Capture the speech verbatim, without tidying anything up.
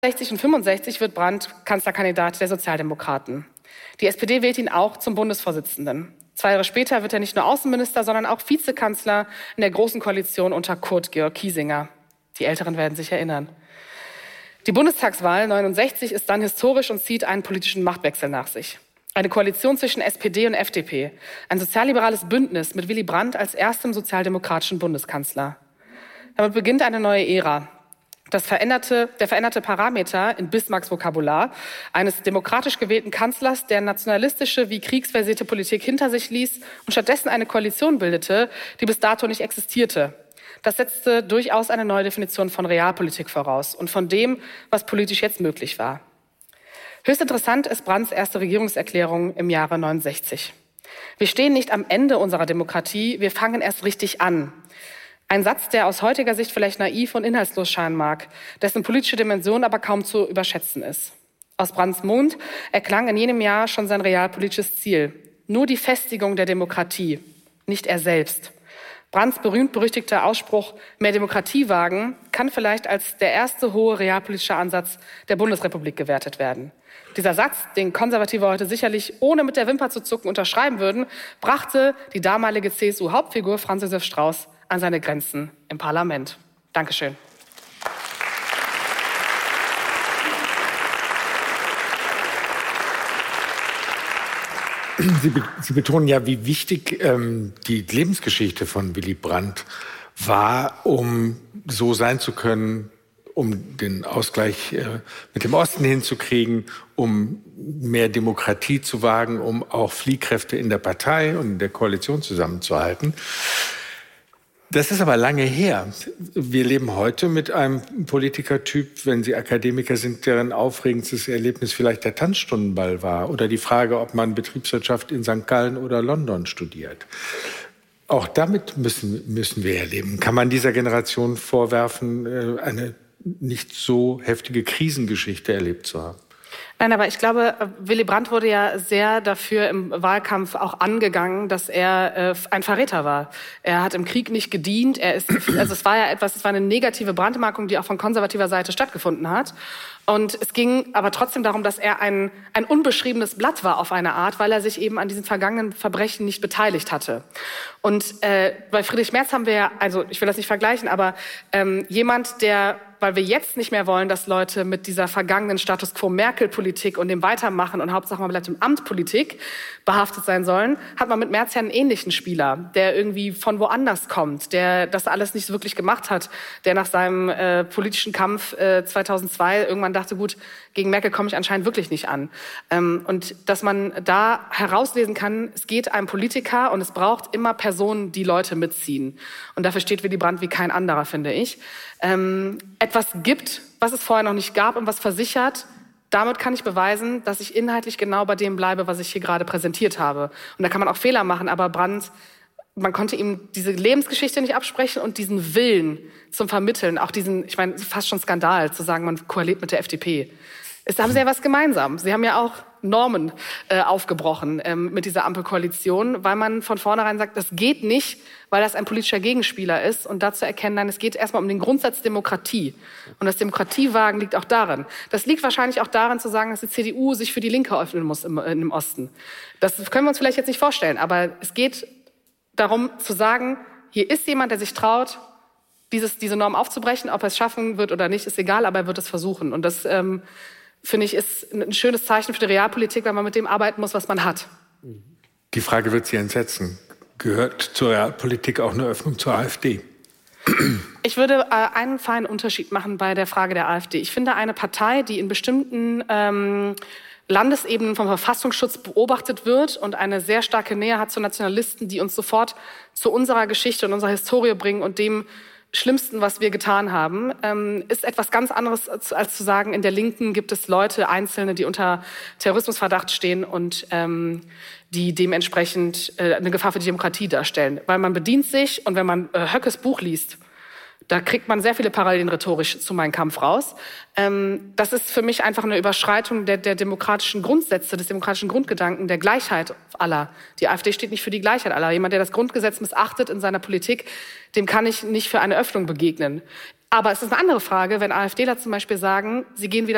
sechzig und fünfundsechzig wird Brandt Kanzlerkandidat der Sozialdemokraten. Die S P D wählt ihn auch zum Bundesvorsitzenden. Zwei Jahre später wird er nicht nur Außenminister, sondern auch Vizekanzler in der Großen Koalition unter Kurt Georg Kiesinger. Die Älteren werden sich erinnern. Die Bundestagswahl neunundsechzig ist dann historisch und zieht einen politischen Machtwechsel nach sich. Eine Koalition zwischen S P D und F D P. Ein sozialliberales Bündnis mit Willy Brandt als erstem sozialdemokratischen Bundeskanzler. Damit beginnt eine neue Ära. Das veränderte, der veränderte Parameter in Bismarcks Vokabular eines demokratisch gewählten Kanzlers, der nationalistische wie kriegsversierte Politik hinter sich ließ und stattdessen eine Koalition bildete, die bis dato nicht existierte. Das setzte durchaus eine neue Definition von Realpolitik voraus und von dem, was politisch jetzt möglich war. Höchst interessant ist Brandts erste Regierungserklärung im Jahre neunundsechzig. Wir stehen nicht am Ende unserer Demokratie, wir fangen erst richtig an. Ein Satz, der aus heutiger Sicht vielleicht naiv und inhaltslos scheinen mag, dessen politische Dimension aber kaum zu überschätzen ist. Aus Brandts Mund erklang in jenem Jahr schon sein realpolitisches Ziel. Nur die Festigung der Demokratie, nicht er selbst. Brandts berühmt-berüchtigter Ausspruch, mehr Demokratie wagen, kann vielleicht als der erste hohe realpolitische Ansatz der Bundesrepublik gewertet werden. Dieser Satz, den Konservative heute sicherlich ohne mit der Wimper zu zucken unterschreiben würden, brachte die damalige C S U-Hauptfigur Franz Josef Strauß an seine Grenzen im Parlament. Dankeschön. Sie, be Sie betonen ja, wie wichtig ähm, die Lebensgeschichte von Willy Brandt war, um so sein zu können, um den Ausgleich äh, mit dem Osten hinzukriegen, um mehr Demokratie zu wagen, um auch Fliehkräfte in der Partei und in der Koalition zusammenzuhalten. Das ist aber lange her. Wir leben heute mit einem Politikertyp, wenn Sie Akademiker sind, deren aufregendstes Erlebnis vielleicht der Tanzstundenball war oder die Frage, ob man Betriebswirtschaft in Sankt Gallen oder London studiert. Auch damit müssen, müssen wir erleben. Kann man dieser Generation vorwerfen, eine nicht so heftige Krisengeschichte erlebt zu haben? Nein, aber ich glaube, Willy Brandt wurde ja sehr dafür im Wahlkampf auch angegangen, dass er äh, ein Verräter war. Er hat im Krieg nicht gedient. Er ist, also es war ja etwas, es war eine negative Brandmarkung, die auch von konservativer Seite stattgefunden hat. Und es ging aber trotzdem darum, dass er ein, ein unbeschriebenes Blatt war auf eine Art, weil er sich eben an diesen vergangenen Verbrechen nicht beteiligt hatte. Und äh, bei Friedrich Merz haben wir ja, also ich will das nicht vergleichen, aber ähm, jemand, der, weil wir jetzt nicht mehr wollen, dass Leute mit dieser vergangenen Status quo Merkel-Politik und dem Weitermachen und Hauptsache man bleibt im Amt Politik behaftet sein sollen, hat man mit Merz ja einen ähnlichen Spieler, der irgendwie von woanders kommt, der das alles nicht so wirklich gemacht hat, der nach seinem äh, politischen Kampf äh, zweitausendzwei irgendwann dachte, gut, gegen Merkel komme ich anscheinend wirklich nicht an. Ähm, und dass man da herauslesen kann, es geht einem Politiker und es braucht immer Personen, die Leute mitziehen. Und dafür steht Willy Brandt wie kein anderer, finde ich. Ähm, etwas gibt, was es vorher noch nicht gab und was versichert, damit kann ich beweisen, dass ich inhaltlich genau bei dem bleibe, was ich hier gerade präsentiert habe. Und da kann man auch Fehler machen, aber Brandt, man konnte ihm diese Lebensgeschichte nicht absprechen und diesen Willen zum Vermitteln, auch diesen, ich meine, fast schon Skandal, zu sagen, man koaliert mit der F D P. Es haben sie ja was gemeinsam. Sie haben ja auch Normen äh, aufgebrochen ähm, mit dieser Ampelkoalition, weil man von vornherein sagt, das geht nicht, weil das ein politischer Gegenspieler ist. Und dazu erkennen dann, es geht erstmal um den Grundsatz Demokratie. Und das Demokratiewagen liegt auch darin. Das liegt wahrscheinlich auch darin zu sagen, dass die C D U sich für die Linke öffnen muss im, im Osten. Das können wir uns vielleicht jetzt nicht vorstellen, aber es geht darum zu sagen, hier ist jemand, der sich traut, dieses, diese Norm aufzubrechen. Ob er es schaffen wird oder nicht, ist egal, aber er wird es versuchen. Und das, ähm, finde ich, ist ein schönes Zeichen für die Realpolitik, weil man mit dem arbeiten muss, was man hat. Die Frage wird Sie entsetzen. Gehört zur Realpolitik auch eine Öffnung zur AfD? Ich würde äh, einen feinen Unterschied machen bei der Frage der AfD. Ich finde, eine Partei, die in bestimmten ähm, Landesebenen vom Verfassungsschutz beobachtet wird und eine sehr starke Nähe hat zu Nationalisten, die uns sofort zu unserer Geschichte und unserer Historie bringen und dem Schlimmsten, was wir getan haben, ähm, ist etwas ganz anderes, als, als zu sagen, in der Linken gibt es Leute, Einzelne, die unter Terrorismusverdacht stehen und ähm, die dementsprechend äh, eine Gefahr für die Demokratie darstellen. Weil man bedient sich, und wenn man äh, Höckes Buch liest, da kriegt man sehr viele Parallelen rhetorisch zu Mein Kampf raus. Ähm, das ist für mich einfach eine Überschreitung der, der demokratischen Grundsätze, des demokratischen Grundgedanken, der Gleichheit aller. Die AfD steht nicht für die Gleichheit aller. Jemand, der das Grundgesetz missachtet in seiner Politik, dem kann ich nicht für eine Öffnung begegnen. Aber es ist eine andere Frage, wenn AfDler zum Beispiel sagen, sie gehen wieder